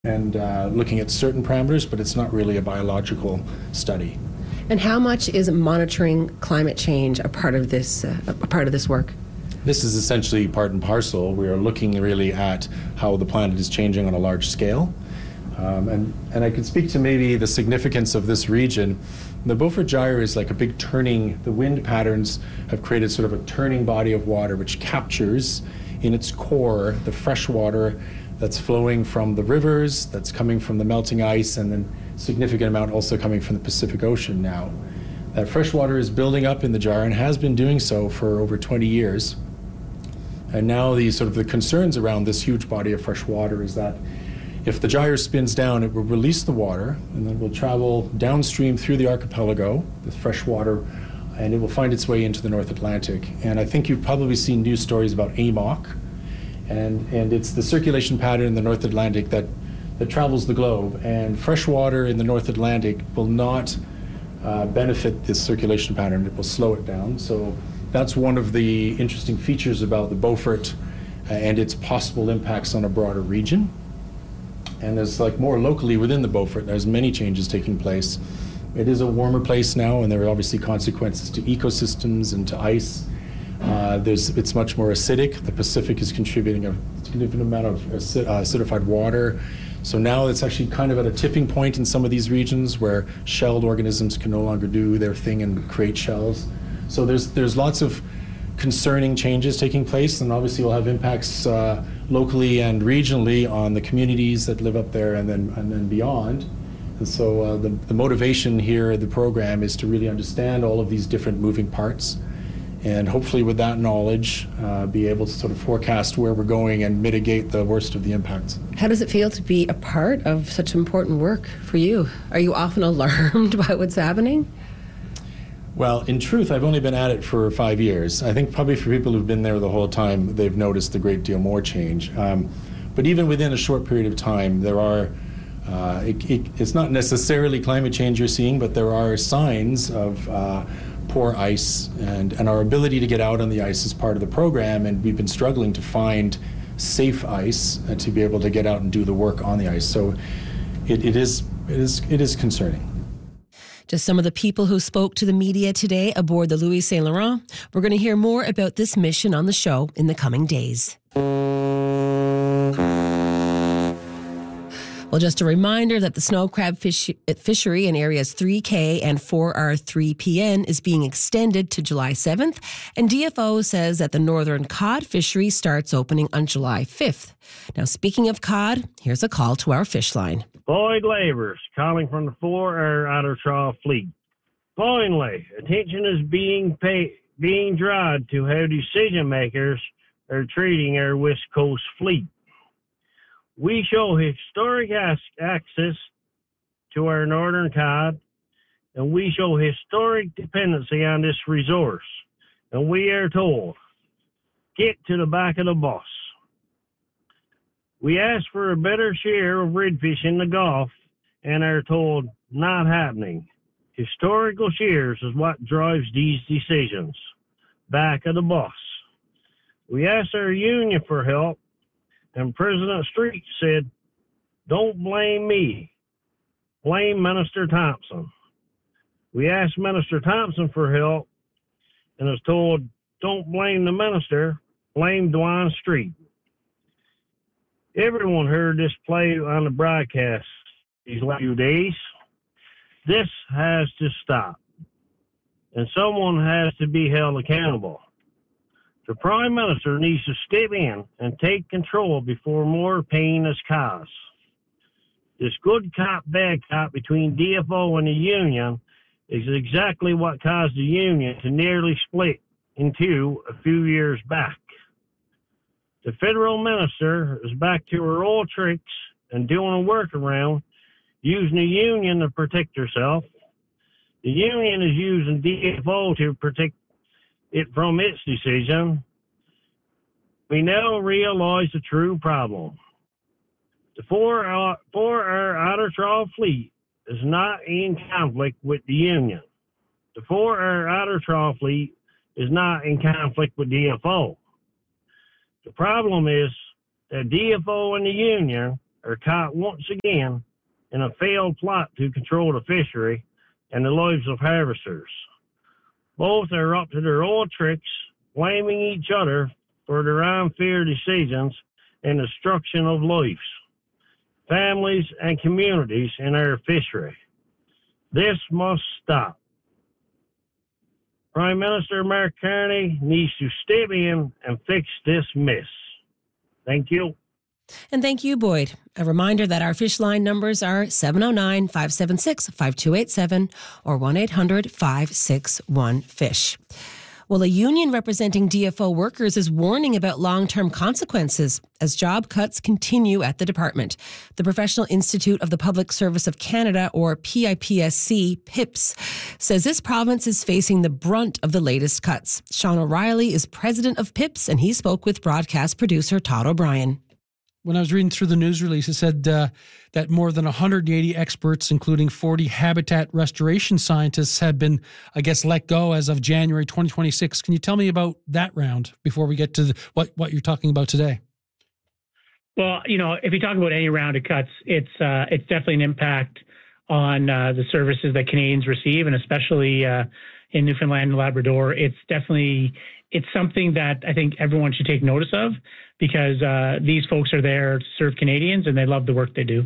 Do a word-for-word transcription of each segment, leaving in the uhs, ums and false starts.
and uh, looking at certain parameters, but it's not really a biological study. And how much is monitoring climate change a part of this uh, a part of this work? This is essentially part and parcel. We are looking really at how the planet is changing on a large scale. Um, and, and I can speak to maybe the significance of this region. The Beaufort Gyre is like a big turning, the wind patterns have created sort of a turning body of water which captures in its core the fresh water that's flowing from the rivers, that's coming from the melting ice, and then significant amount also coming from the Pacific Ocean now. That fresh water is building up in the gyre and has been doing so for over twenty years. And now the sort of the concerns around this huge body of fresh water is that if the gyre spins down, it will release the water and then will travel downstream through the archipelago, the fresh water, and it will find its way into the North Atlantic. And I think you've probably seen news stories about A M O C, and, and it's the circulation pattern in the North Atlantic that, that travels the globe. And fresh water in the North Atlantic will not uh, benefit this circulation pattern. It will slow it down. So that's one of the interesting features about the Beaufort uh, and its possible impacts on a broader region. And there's like more locally within the Beaufort, there's many changes taking place. It is a warmer place now, and there are obviously consequences to ecosystems and to ice. Uh, there's, it's much more acidic. The Pacific is contributing a significant amount of acid, uh, acidified water. So now it's actually kind of at a tipping point in some of these regions where shelled organisms can no longer do their thing and create shells. So there's there's lots of concerning changes taking place, and obviously will have impacts uh, locally and regionally on the communities that live up there and then and then beyond. And so uh, the, the motivation here at the program is to really understand all of these different moving parts, and hopefully with that knowledge uh, be able to sort of forecast where we're going and mitigate the worst of the impacts. How does it feel to be a part of such important work for you? Are you often alarmed by what's happening? Well, in truth, I've only been at it for five years. I think probably for people who've been there the whole time, they've noticed a great deal more change. Um, but even within a short period of time, there are, uh, it, it, it's not necessarily climate change you're seeing, but there are signs of uh, poor ice, and, and our ability to get out on the ice is part of the program, and we've been struggling to find safe ice uh, to be able to get out and do the work on the ice. So it, it is it is it is concerning. Just some of the people who spoke to the media today aboard the Louis Saint Laurent. We're going to hear more about this mission on the show in the coming days. Well, just a reminder that the snow crab fish, fishery in areas three K and four R three P N is being extended to July seventh, and D F O says that the northern cod fishery starts opening on July fifth. Now, speaking of cod, here's a call to our fish line. Boyd Lavers, calling from the four R Outer Trough Fleet. Finally, attention is being paid, being drawn to how decision makers are treating our West Coast fleet. We show historic access to our northern cod, and we show historic dependency on this resource. And we are told, get to the back of the bus. We ask for a better share of redfish in the Gulf and are told not happening. Historical shares is what drives these decisions. Back of the bus. We asked our union for help, and President Street said, don't blame me, blame Minister Thompson. We asked Minister Thompson for help and was told, don't blame the minister, blame Dwan Street. Everyone heard this play on the broadcast these last few days. This has to stop, and someone has to be held accountable. The Prime Minister needs to step in and take control before more pain is caused. This good cop, bad cop between D F O and the union is exactly what caused the union to nearly split in two a few years back. The federal minister is back to her old tricks and doing a workaround, using the union to protect herself. The union is using D F O to protect it from its decision. We now realize the true problem. The four R Outer Trough Fleet is not in conflict with the union. The four R Outer Trough Fleet is not in conflict with D F O. The problem is that D F O and the union are caught once again in a failed plot to control the fishery and the lives of harvesters. Both are up to their old tricks, blaming each other for their unfair decisions and destruction of lives, families, and communities in our fishery. This must stop. Prime Minister Mark Carney needs to step in and fix this mess. Thank you. And thank you, Boyd. A reminder that our fish line numbers are seven oh nine, five seven six, five two eight seven or one eight hundred, five six one, fish. Well, a union representing D F O workers is warning about long-term consequences as job cuts continue at the department. The Professional Institute of the Public Service of Canada, or P I P S C, PIPS, says this province is facing the brunt of the latest cuts. Sean O'Reilly is president of PIPS, and he spoke with broadcast producer Todd O'Brien. When I was reading through the news release, it said uh, that more than one hundred eighty experts, including forty habitat restoration scientists, have been, I guess, let go as of January twenty twenty-six. Can you tell me about that round before we get to the, what, what you're talking about today? Well, you know, if you talk about any round of cuts, it's uh, it's definitely an impact on uh, the services that Canadians receive, and especially uh, in Newfoundland and Labrador. It's definitely it's something that I think everyone should take notice of, because uh, these folks are there to serve Canadians and they love the work they do.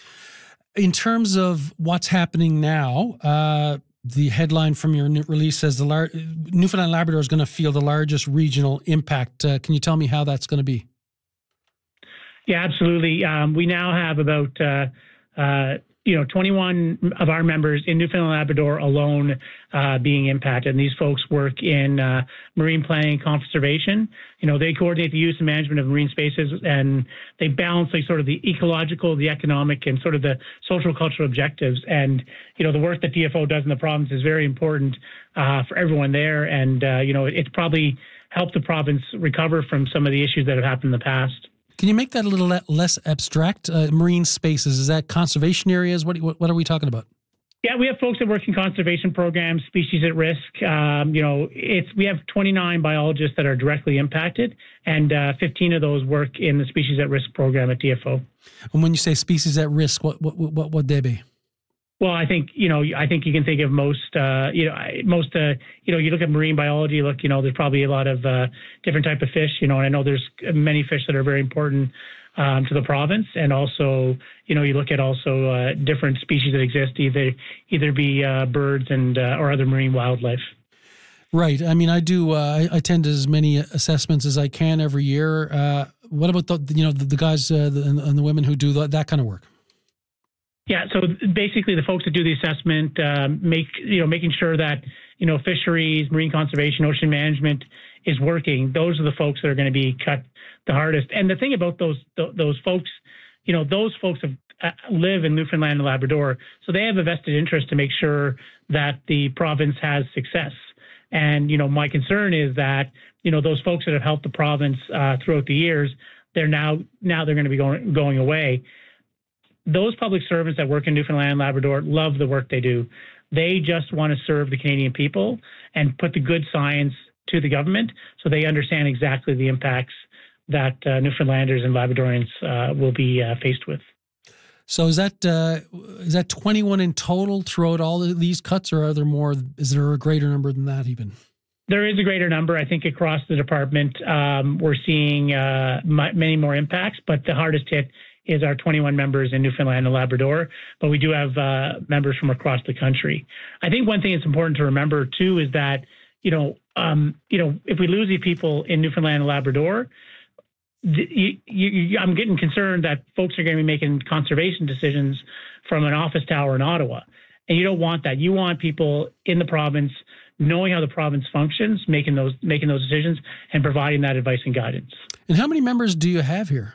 In terms of what's happening now, uh, the headline from your release says the lar- Newfoundland and Labrador is going to feel the largest regional impact. Uh, can you tell me how that's going to be? Yeah, absolutely. Um, we now have about uh, uh, you know twenty-one of our members in Newfoundland and Labrador alone uh, being impacted. And these folks work in uh, marine planning and conservation. You know, they coordinate the use and management of marine spaces, and they balance like sort of the ecological, the economic, and sort of the social cultural objectives. And you know, the work that D F O does in the province is very important uh, for everyone there. And uh, you know, it's probably helped the province recover from some of the issues that have happened in the past. Can you make that a little less abstract? Uh, marine spaces, is that conservation areas? What, what what are we talking about? Yeah, we have folks that work in conservation programs, species at risk. Um, you know, it's we have twenty-nine biologists that are directly impacted, and uh, fifteen of those work in the species at risk program at D F O. And when you say species at risk, what what what would they be? Well, I think, you know, I think you can think of most, uh, you know, most, uh, you know, you look at marine biology, look, you know, there's probably a lot of uh, different type of fish, you know, and I know there's many fish that are very important um, to the province. And also, you know, you look at also uh, different species that exist, either either be uh, birds and uh, or other marine wildlife. Right. I mean, I do, uh, I attend as many assessments as I can every year. Uh, what about the, you know, the, the guys uh, the, and the women who do that, that kind of work? Yeah, so basically the folks that do the assessment um, make, you know, making sure that, you know, fisheries, marine conservation, ocean management is working. Those are the folks that are going to be cut the hardest. And the thing about those those folks, you know, those folks have, uh, live in Newfoundland and Labrador, so they have a vested interest to make sure that the province has success. And, you know, my concern is that, you know, those folks that have helped the province uh, throughout the years, they're now now they're going to be going going away. Those public servants that work in Newfoundland and Labrador love the work they do. They just want to serve the Canadian people and put the good science to the government so they understand exactly the impacts that uh, Newfoundlanders and Labradorians uh, will be uh, faced with. So is that uh, is that twenty-one in total throughout all of these cuts, or are there more? Is there a greater number than that even? There is a greater number. I think across the department, um, we're seeing uh, m- many more impacts, but the hardest hit is our twenty-one members in Newfoundland and Labrador, but we do have uh, members from across the country. I think one thing that's important to remember too is that, you know, um, you know, if we lose these people in Newfoundland and Labrador, the, you, you, I'm getting concerned that folks are going to be making conservation decisions from an office tower in Ottawa, and you don't want that. You want people in the province knowing how the province functions, making those making those decisions, and providing that advice and guidance. And how many members do you have here?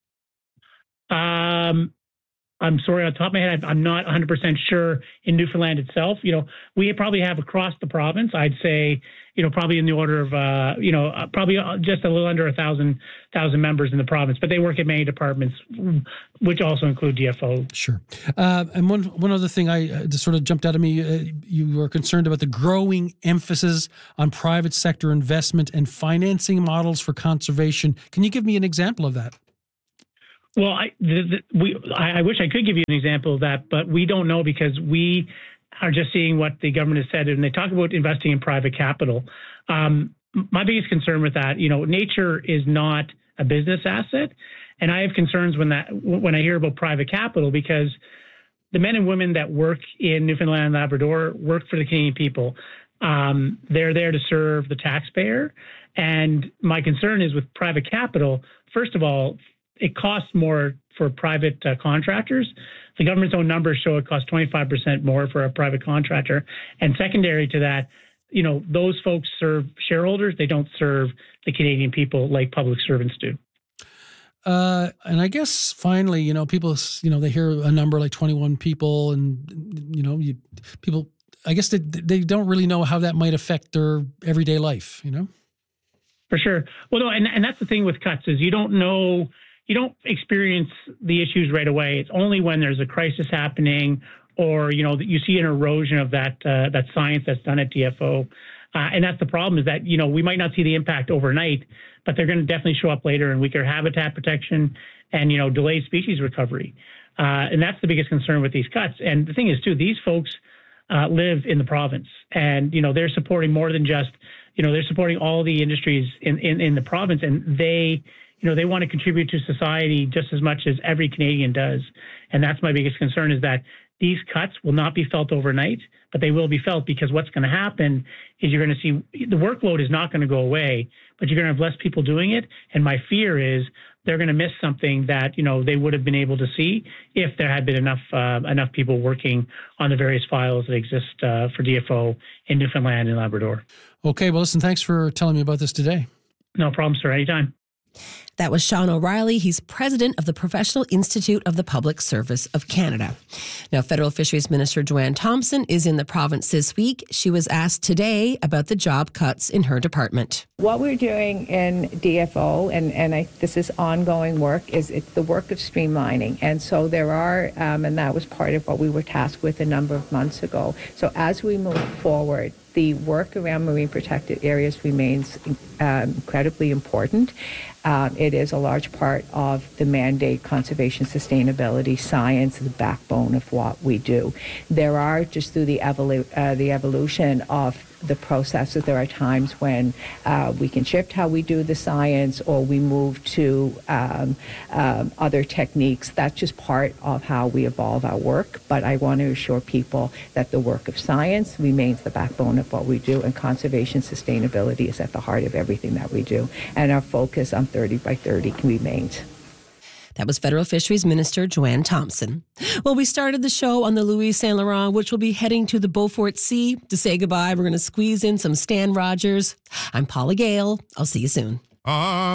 Um, I'm sorry, on top of my head, I'm not one hundred percent sure in Newfoundland itself. You know, we probably have across the province, I'd say, you know, probably in the order of, uh, you know, uh, probably just a little under a thousand, thousand members in the province, but they work at many departments, which also include D F O. Sure. Uh, and one one other thing I uh, just sort of jumped out at me, uh, you were concerned about the growing emphasis on private sector investment and financing models for conservation. Can you give me an example of that? Well, I, the, the, we, I, I wish I could give you an example of that, but we don't know because we are just seeing what the government has said, and they talk about investing in private capital. Um, my biggest concern with that, you know, nature is not a business asset, and I have concerns when that when I hear about private capital because the men and women that work in Newfoundland and Labrador work for the Canadian people. Um, they're there to serve the taxpayer, and my concern is with private capital. First of all, it costs more for private uh, contractors. The government's own numbers show it costs twenty-five percent more for a private contractor. And secondary to that, you know, those folks serve shareholders. They don't serve the Canadian people like public servants do. Uh, and I guess finally, you know, people, you know, they hear a number like twenty-one people and, you know, you, people, I guess they, they don't really know how that might affect their everyday life, you know? For sure. Well, no, and, and that's the thing with cuts is you don't know, you don't experience the issues right away. It's only when there's a crisis happening or, you know, that you see an erosion of that, uh, that science that's done at D F O. Uh, and that's the problem is that, you know, we might not see the impact overnight, but they're going to definitely show up later in weaker habitat protection and, you know, delayed species recovery. Uh, and that's the biggest concern with these cuts. And the thing is, too, these folks uh, live in the province and, you know, they're supporting more than just, you know, they're supporting all the industries in, in, in the province and they, you know, they want to contribute to society just as much as every Canadian does. And that's my biggest concern is that these cuts will not be felt overnight, but they will be felt because what's going to happen is you're going to see the workload is not going to go away, but you're going to have less people doing it. And my fear is they're going to miss something that, you know, they would have been able to see if there had been enough uh, enough people working on the various files that exist uh, for D F O in Newfoundland and Labrador. Okay, well, listen, thanks for telling me about this today. No problem, sir. Anytime. That was Sean O'Reilly. He's president of the Professional Institute of the Public Service of Canada. Now, Federal Fisheries Minister Joanne Thompson is in the province this week. She was asked today about the job cuts in her department. What we're doing in D F O, and, and I, this is ongoing work, is it's the work of streamlining. And so there are, um, and that was part of what we were tasked with a number of months ago. So as we move forward, the work around marine protected areas remains um, incredibly important. Um, it is a large part of the mandate, conservation, sustainability, science, the backbone of what we do. There are, just through the, evolu- uh, the evolution of the processes, there are times when uh, we can shift how we do the science or we move to um, um, other techniques. That's just part of how we evolve our work. But I want to assure people that the work of science remains the backbone of what we do, and conservation sustainability is at the heart of everything that we do. And our focus on thirty by thirty remains. That was Federal Fisheries Minister Joanne Thompson. Well, we started the show on the Louis Saint Laurent, which will be heading to the Beaufort Sea. To say goodbye, we're going to squeeze in some Stan Rogers. I'm Paula Gale. I'll see you soon. Uh-